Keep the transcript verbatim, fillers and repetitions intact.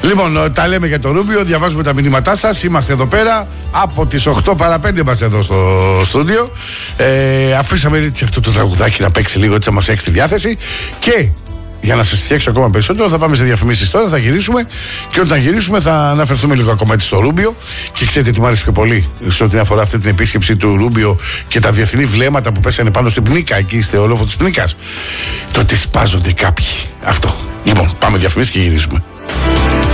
Λοιπόν, τα λέμε για το Ρούμπιο, διαβάζουμε τα μηνύματά σας. Είμαστε εδώ πέρα από τις οκτώ παρά πέντε είμαστε εδώ στο στούντιο. Ε, αφήσαμε έτσι αυτό το τραγουδάκι να παίξει λίγο, έτσι να μας έχει τη διάθεση. Και για να σας φτιάξω ακόμα περισσότερο, θα πάμε σε διαφημίσεις τώρα, θα γυρίσουμε. Και όταν γυρίσουμε, θα αναφερθούμε λίγο ακόμα έτσι στο Ρούμπιο. Και ξέρετε τι μου άρεσε και πολύ, σε ό,τι αφορά αυτή την επίσκεψη του Ρούμπιο και τα διεθνή βλέμματα που πέσανε πάνω στην Πνίκα, εκεί στη ορόφο της Πνίκας. Το ότι σπάζονται κάποιοι. Αυτό. Λοιπόν, πάμε διαφημίσεις και γυρίσουμε.